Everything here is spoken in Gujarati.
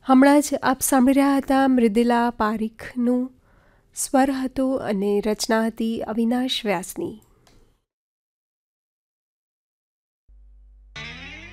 હમણાં જ આપ સાંભળી રહ્યા હતા મૃદિલા પારીખનું સ્વર હતો અને રચના હતી અવિનાશ વ્યાસની.